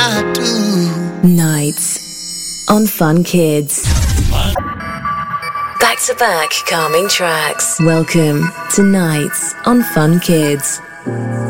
I do. Nights on Fun Kids. Back to back calming tracks. Welcome to Nights on Fun Kids.